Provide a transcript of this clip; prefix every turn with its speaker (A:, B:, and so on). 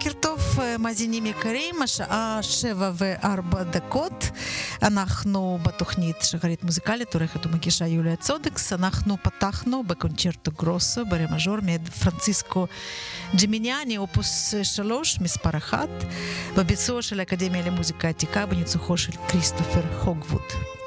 A: בוקר טוב, מאזינים יקרים, השעה 7:04. אנחנו בתוכנית שחרית מוזיקלית, עורכת ומגישה יוליה צודקס. אנחנו פתחנו בקונצ'רטו גרוסו ברה מז'ור מאת פרנציסקו ג'מיניאני, אופוס 3, מספר 1, בביצוע של האקדמיה למוזיקה עתיקה בניצוחו של כריסטופר הוגווד.